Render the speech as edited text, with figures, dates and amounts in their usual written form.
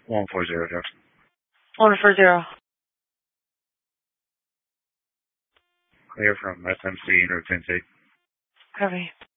140, Jeff. 140. Clear from SMC and Route 10. Copy.